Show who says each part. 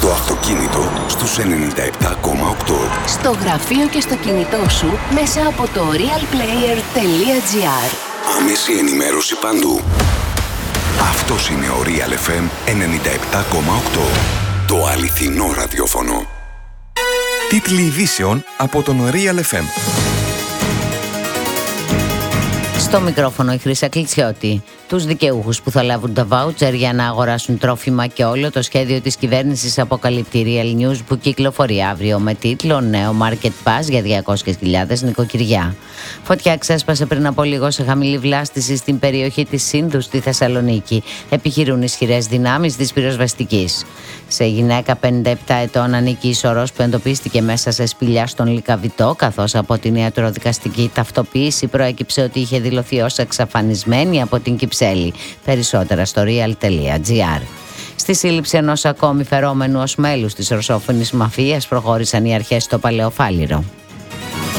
Speaker 1: Το αυτοκίνητο στους 97,8.
Speaker 2: Στο γραφείο και στο κινητό σου μέσα από το realplayer.gr.
Speaker 1: Άμεση ενημέρωση παντού. Αυτός είναι ο Real FM 97,8. Το αληθινό ραδιόφωνο.
Speaker 3: Τίτλοι ειδήσεων από τον Real FM.
Speaker 4: Στο μικρόφωνο η Χρύσα Κλιτσιώτη. Τους δικαιούχους που θα λάβουν τα βάουτσερ για να αγοράσουν τρόφιμα και όλο το σχέδιο της κυβέρνησης αποκαλύπτει Real News, που κυκλοφορεί αύριο με τίτλο «Νέο Market Pass για 200.000 νοικοκυριά». Φωτιά ξέσπασε πριν από λίγο σε χαμηλή βλάστηση στην περιοχή της Σύνδου στη Θεσσαλονίκη. Επιχειρούν ισχυρές δυνάμεις της πυροσβεστικής. Σε γυναίκα 57 ετών ανήκει η σωρός που εντοπίστηκε μέσα σε σπηλιά στον Λυκαβητό, καθώς από την ιατροδικαστική ταυτοποίηση προέκυψε ότι είχε δηλωθεί ως εξαφανισμένη από την Κυψέλη. Περισσότερα στο real.gr. Στη σύλληψη ενός ακόμη φερόμενου ως μέλους της ρωσόφωνης μαφίας προχώρησαν οι αρχές στο Παλαιοφάλιρο.